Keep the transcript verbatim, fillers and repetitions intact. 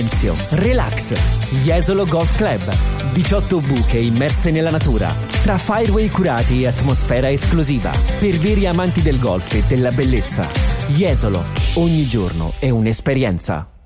Relax. Jesolo Golf Club. diciotto buche immerse nella natura, tra fireway curati e atmosfera esclusiva, per veri amanti del golf e della bellezza. Jesolo, ogni giorno è un'esperienza.